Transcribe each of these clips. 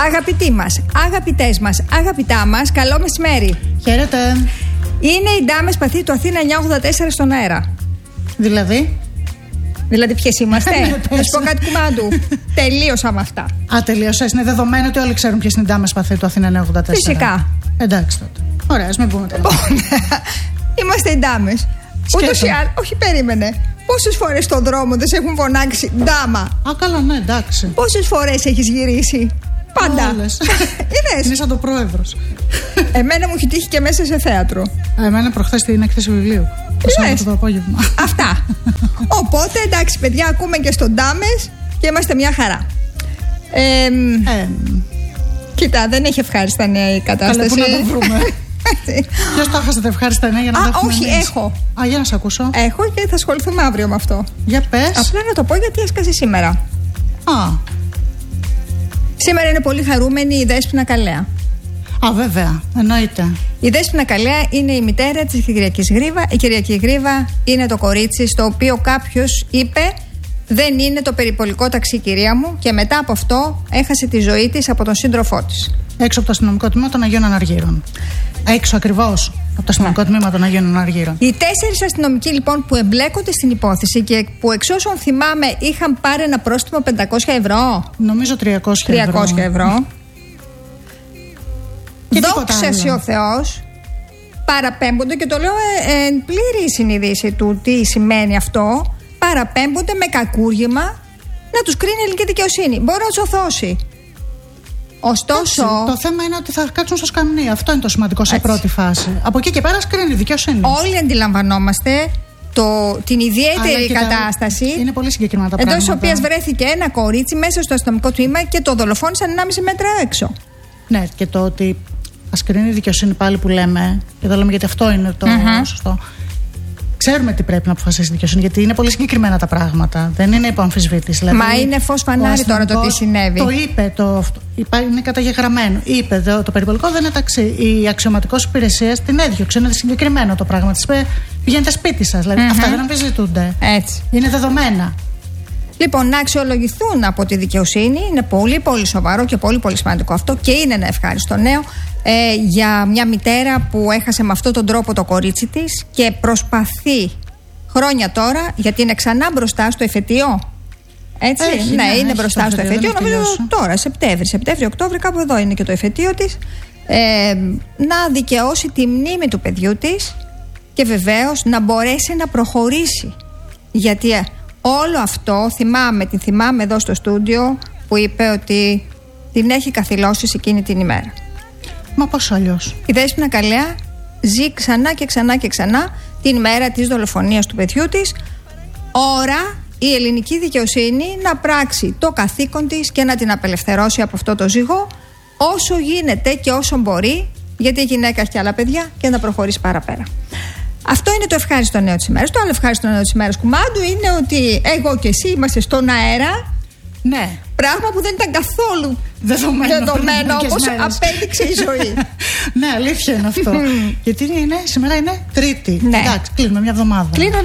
Αγαπητοί μας, αγαπητές μας, αγαπητά μας, καλό μεσημέρι. Χαίρετε. Είναι οι ντάμες παθή του Αθήνα 984 στον αέρα. Δηλαδή ποιες είμαστε? Να σου πω κάτι, κουμάντου. Τελείωσα με αυτά. Α, τελείωσες. Είναι δεδομένο ότι όλοι ξέρουν ποιες είναι οι ντάμες παθή του Αθήνα 984. Φυσικά. Εντάξει τότε. Ωραία, ας μην πούμε τώρα. Είμαστε οι ντάμες. Ούτως ή άλλως, όχι, περίμενε. Πόσες φορές στον δρόμο δεν σε έχουν φωνάξει ντάμα? Α, καλά, ναι, εντάξει. Πόσες φορές έχεις γυρίσει? Πάντα. Όλες. Είδες. Είναι σαν το πρόεδρος. Εμένα μου έχει τύχει και μέσα σε θέατρο. Εμένα προχθές την έκθεση βιβλίου. Το απόγευμα. Αυτά. Οπότε εντάξει, παιδιά, ακούμε και στον ντάμες και είμαστε μια χαρά. Κοίτα, δεν έχει ευχάριστα νέα η κατάσταση. Καλά, πού να το βρούμε. Ποιος το έχασε τα ευχάριστα νέα για να δέχουμε? Όχι, εμείς. Έχω. Α, για να σε ακούσω. Έχω και θα ασχοληθούμε αύριο με αυτό. Για πες. Απλά να το πω γιατί έσκασε σήμερα. Α. Σήμερα είναι πολύ χαρούμενη η Δέσποινα Καλέα. Α, βέβαια, εννοείται. Η Δέσποινα Καλέα είναι η μητέρα της Κυριακής Γρίβα. Η Κυριακή Γρίβα είναι το κορίτσι στο οποίο κάποιος είπε δεν είναι το περιπολικό ταξί, κυρία μου, και μετά από αυτό έχασε τη ζωή της από τον σύντροφό της. Έξω από το αστυνομικό τμήμα των Αγίων Αναργύρων. Έξω ακριβώς από το αστυνομικό τμήμα των Αγίων Αναργύρων. Οι 4 αστυνομικοί λοιπόν που εμπλέκονται στην υπόθεση και που εξ όσων θυμάμαι είχαν πάρει ένα πρόστιμο 500 ευρώ. Νομίζω 300 ευρώ. Δόξα ο Θεός, παραπέμπονται, και το λέω εν πλήρη συνείδηση του τι σημαίνει αυτό, παραπέμπονται με κακούργημα να τους κρίνει η ελληνική δικαιοσύνη. Μπορεί να τους ορθώσει. Ωστόσο, το θέμα είναι ότι θα κάτσουν στο σκαμνί. Αυτό είναι το σημαντικό σε πρώτη φάση. Από εκεί και πέρα κρίνει η δικαιοσύνη. Όλοι αντιλαμβανόμαστε την ιδιαίτερη κατάσταση. Είναι πολύ συγκεκριμένα τα πράγματα. Εντός της οποίας βρέθηκε ένα κορίτσι μέσα στο αστυνομικό τμήμα και το δολοφόνησαν 1,5 μέτρα έξω. Ναι, και το ότι ας κρίνει η δικαιοσύνη πάλι που λέμε, και εδώ λέμε γιατί αυτό είναι το σωστό. Ξέρουμε τι πρέπει να αποφασίσει η δικαιοσύνη, γιατί είναι πολύ συγκεκριμένα τα πράγματα. Δεν είναι υπό αμφισβήτηση. Δηλαδή, μα είναι φως φανάρι τώρα το τι συνέβη. Το είπε, είναι καταγεγραμμένο. Είπε το περιπολικό δεν είναι ταξί. Η αξιωματικός υπηρεσίας την έδιωξε. Είναι συγκεκριμένο το πράγμα. Της είπε πηγαίνετε σπίτι σας. Δηλαδή, αυτά δεν αμφισβητούνται. Έτσι. Είναι δεδομένα. Λοιπόν, να αξιολογηθούν από τη δικαιοσύνη είναι πολύ πολύ σοβαρό και πολύ πολύ σημαντικό αυτό, και είναι ένα ευχάριστο νέο για μια μητέρα που έχασε με αυτόν τον τρόπο το κορίτσι της και προσπαθεί χρόνια τώρα, γιατί είναι ξανά μπροστά στο εφετείο. Έτσι, είναι μπροστά στο εφετείο, νομίζω τώρα, Σεπτέμβριο-Οκτώβριο, κάπου εδώ είναι και το εφετείο της, να δικαιώσει τη μνήμη του παιδιού της και βεβαίως να μπορέσει να προχωρήσει. Γιατί όλο αυτό την θυμάμαι εδώ στο στούντιο που είπε ότι την έχει καθυλώσει σε εκείνη την ημέρα. Μα πώς αλλιώς? Η Δέσποινα Καλέα ζει ξανά και ξανά και ξανά την ημέρα της δολοφονίας του παιδιού της. Ώρα η ελληνική δικαιοσύνη να πράξει το καθήκον της και να την απελευθερώσει από αυτό το ζυγό όσο γίνεται και όσο μπορεί, γιατί η γυναίκα έχει και άλλα παιδιά, και να προχωρήσει παραπέρα. Αυτό είναι το ευχάριστο νέο της ημέρας. Το άλλο ευχάριστο νέο της ημέρας, κουμάντου, είναι ότι εγώ και εσύ είμαστε στον αέρα. Ναι. Πράγμα που δεν ήταν καθόλου δεδομένο, όπως απέδειξε η ζωή. Ναι, αλήθεια είναι αυτό. Γιατί σήμερα είναι Τρίτη. Ναι. Εντάξει, κλείνουμε μια εβδομάδα. Κλείνουμε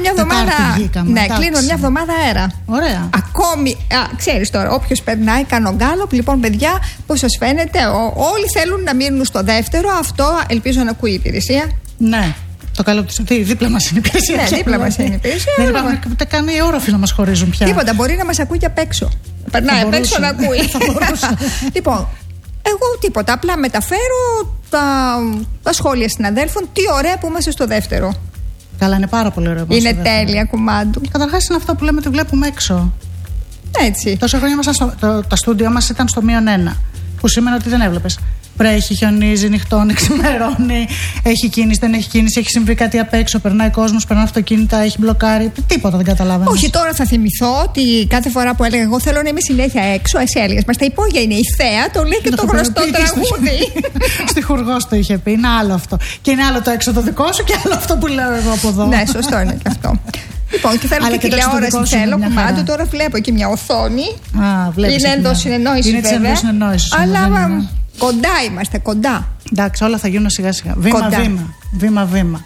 μια εβδομάδα αέρα. Ωραία. Ακόμη, ξέρεις τώρα, όποιος περνάει, κάνω γκάλωπ. Λοιπόν, παιδιά, πώς σας φαίνεται? Όλοι θέλουν να μείνουν στο δεύτερο. Αυτό ελπίζω να ακούει η υπηρεσία. Ναι. Το καλό του δίπλα μας είναι η υπηρεσία. Ναι, δίπλα μας είναι η υπηρεσία. Δεν υπάρχουν ούτε καν οι όροφοι να μας χωρίζουν πια. Τίποτα, μπορεί να μας ακούει και απ' έξω. Περνάει απ' έξω να ακούει. Λοιπόν, εγώ τίποτα. Απλά μεταφέρω τα σχόλια συναδέλφων. Τι ωραία που είμαστε στο δεύτερο. Καλά, είναι πάρα πολύ ωραίο. Είναι τέλεια, κουμάντου. Καταρχάς είναι αυτό που λέμε ότι βλέπουμε έξω. Έτσι. Τόσα χρόνια τα στούντιο μας ήταν στο -1. Που σημαίνει ότι δεν έβλεπες. Βρέχει, χιονίζει, νυχτώνει, ξημερώνει, έχει κίνηση, δεν έχει κίνηση, έχει συμβεί κάτι απ' έξω, περνάει κόσμος, περνάει αυτοκίνητα, έχει μπλοκάρει. Τίποτα δεν καταλαβαίνω. Όχι, τώρα θα θυμηθώ ότι κάθε φορά που έλεγα εγώ θέλω να είμαι συνέχεια έξω, εσύ έλεγες μα τα υπόγεια είναι η θέα, το λέει και το γνωστό τραγούδι. Στη Χουργός το είχε πει, είναι άλλο αυτό. Και είναι άλλο το έξω το δικό σου και άλλο αυτό που λέω εγώ από εδώ. Ναι, σωστό είναι και αυτό. Λοιπόν, και θέλω και τηλεόραση, θέλω κουμάντου. Τώρα βλέπω εκεί μια οθόνη. Είναι ενδοσυνεννόηση βέβαια. Αλλά κοντά είμαστε, κοντά. Εντάξει, όλα θα γίνουν σιγά σιγά. Βήμα-βήμα.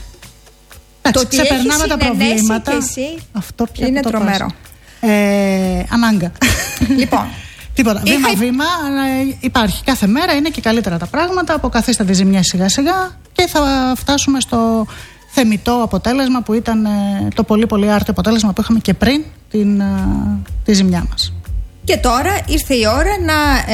Το ότι ξεπερνάμε τα προβλήματα. Και εσύ αυτό πια είναι τρομερό. Ανάγκα. Λοιπόν, Τίποτα. Βήμα-βήμα υπάρχει. Κάθε μέρα είναι και καλύτερα τα πράγματα. Αποκαθίστε τη ζημιά σιγά-σιγά και θα φτάσουμε στο θεμιτό αποτέλεσμα που ήταν το πολύ πολύ άρτιο αποτέλεσμα που είχαμε και πριν τη ζημιά μας. Και τώρα ήρθε η ώρα να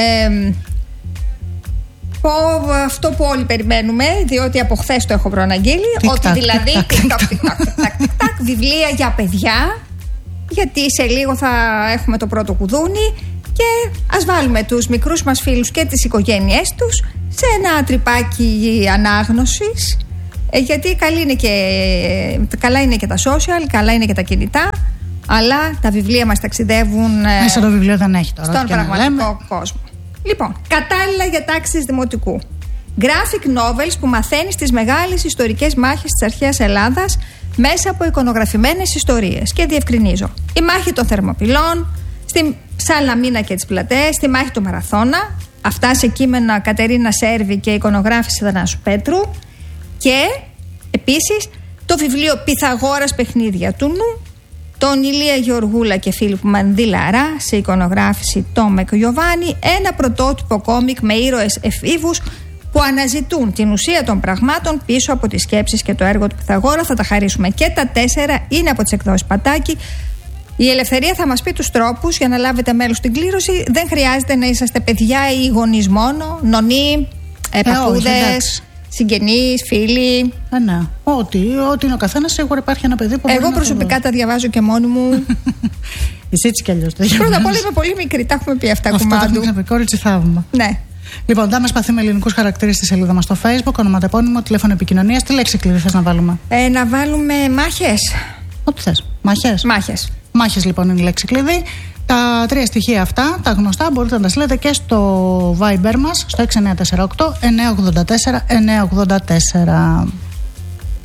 πω αυτό που όλοι περιμένουμε, διότι από χθες το έχω προαναγγείλει, ότι δηλαδή βιβλία για παιδιά, γιατί σε λίγο θα έχουμε το πρώτο κουδούνι και ας βάλουμε τους μικρούς μας φίλους και τις οικογένειές τους σε ένα τρυπάκι ανάγνωσης, γιατί καλά είναι και τα social, καλά είναι και τα κινητά, αλλά τα βιβλία μας ταξιδεύουν μέσα το βιβλίο δεν έχει τώρα στον πραγματικό κόσμο. Λοιπόν, κατάλληλα για τάξεις δημοτικού. Graphic novels που μαθαίνεις τις μεγάλες ιστορικές μάχες της αρχαίας Ελλάδας μέσα από εικονογραφημένες ιστορίες. Και διευκρινίζω. Η μάχη των Θερμοπυλών, στη Σαλαμίνα και τις Πλατές, στη μάχη του Μαραθώνα. Αυτά σε κείμενα Κατερίνα Σέρβη και εικονογράφηση Θανάσου Πέτρου. Και επίσης το βιβλίο Πυθαγόρας Παιχνίδια του Νου, τον Ηλία Γεωργούλα και Φίλιππ Μανδύλαρα σε εικονογράφηση Τόμεκ Γιωβάνι, ένα πρωτότυπο κόμικ με ήρωες εφήβους που αναζητούν την ουσία των πραγμάτων πίσω από τις σκέψεις και το έργο του Πυθαγόρα. Θα τα χαρίσουμε και τα 4, είναι από τις εκδόσεις Πατάκη. Η Ελευθερία θα μας πει τους τρόπους για να λάβετε μέρος στην κλήρωση. Δεν χρειάζεται να είσαστε παιδιά ή γονείς μόνο, νονοί, παππούδες, συγγενείς, φίλοι. Ναι. Ό,τι είναι ο καθένας, σίγουρα υπάρχει ένα παιδί που. Εγώ προσωπικά τα διαβάζω και μόνη μου. Εσύ έτσι κι αλλιώς. Πρώτα απ' όλα είμαι πολύ μικρή, τα έχουμε πει αυτά κουμάντου. Αυτό το είχαμε κόρητσι θαύμα. Ναι. Λοιπόν, Ντάμα Σπαθή με ελληνικούς χαρακτήρες στη σελίδα μας στο Facebook, ονοματεπώνυμο, τηλέφωνο επικοινωνίας. Τι λέξη κλειδί θες να βάλουμε? Να βάλουμε μάχες. Ό,τι θες. Μάχες. Μάχες λοιπόν είναι η λέξη κλειδί. Τα 3 στοιχεία αυτά, τα γνωστά, μπορείτε να τα στείλετε και στο Viber μας στο 6948 984 984.